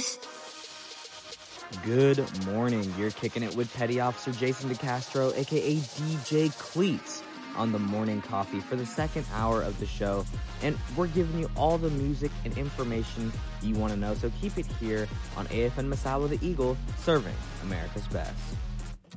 Good morning. You're kicking it with Petty Officer Jason DeCastro, aka DJ Cleats, on the morning coffee for the second hour of the show. And we're giving you all the music and information you want to know. So keep it here on AFN Masala the Eagle, serving America's best.